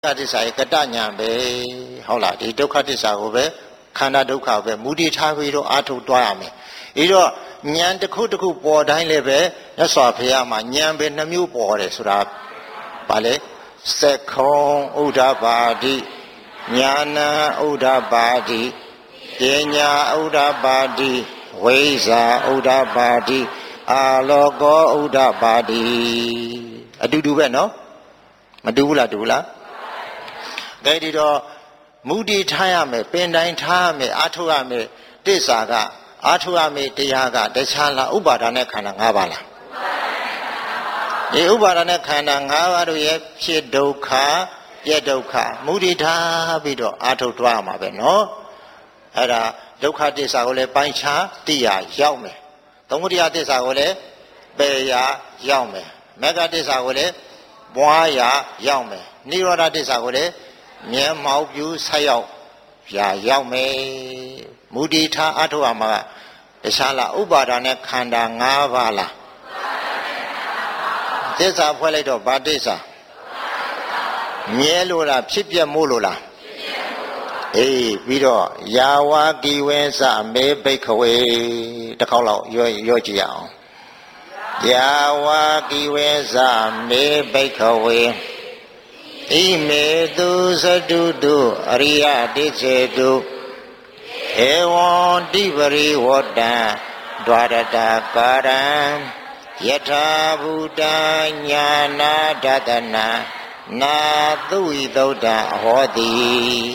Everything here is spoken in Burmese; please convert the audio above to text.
သစ္စာရဲ့ကတညာပဲဟုတ်လားဒီဒုက္ခသစ္စာကိုပဲခန္ဓာဒုက္ခပဲမူတည်ထားပြီးတော့အာထုတ်တွားရမယ်ပြီးတော့ဉာဏ်တစ်ခုတစ်ခုပေါ်တိုင်းလည်းပဲမြတ်စွာဘုရားမှာဉာဏ်ပဲနှမျိုးပေါ်တယ်ဆိုတာဗာလေသက္ခုံဥဒ္ဓပါတိညာဏဥဒ္ဓပါတိပညာဥဒ္ဓပါတိဝိဇ္ဇာဥဒ္ဓပါတိအာလောကောဥဒ္ဓပါတိအတူတူပဲနော်မတူဘူးလားတူလားကဲဒီတော့မူတည်ထားရမယ်ပင်တိုင်းထားရမယ်အာထုတ်ရမယ်တစ္ဆာကအာထုတ်ရမယ်တရားကတခြားလားဥပါဒာနဲ့ခန္ဓာ၅ပါးလားဒီဥပါဒာနဲ့ခန္ဓာ၅ပါးတို့ရဲ့ဖြစ်ဒုက္ခပြည့်ဒုက္ခမူတည်ထားပြီးတော့အာထုတ်တွားရမှာပဲနော်အဲ့ဒါဒုက္ခသစ္စာကိုလည်းပိုင်းခြားသိရရောက်မယ်သမုဒယသစ္စာကိုလည်းပယ်ရရောက်မယ်မဂ္ဂသစ္စာကိုလည်းပွားရရောက်မယ်နိရောဓသစ္စာကိုလည်းမြဲမောက်ပြူဆက်ရောက်ရောက်မယ်မူတည်ထားအထောက်အမှာတခြားလားဥပါဒာနဲ့ခန္ဓာ၅ပါးလားသစ္စာဖွဲ့လိုက်တော့ဗာသစ္စာမြဲလို့လားဖြစ်ပြမို့လို့လားအေးပြီးတော့ယာဝကိဝေသမေဘိက္ခဝေတစ်ခေါက်လောက်ရောကြည့်ရအောင်ယာဝကိဝေသမေဘိက္ခဝေဣမေတုသတုတုအရိယတိစေတုဧဝံတိပရိဝတ္တံဒွါရတကာရံယထာဘူတညာနာဒတနာနာသုဝိသုဒ္ဓဟောတိ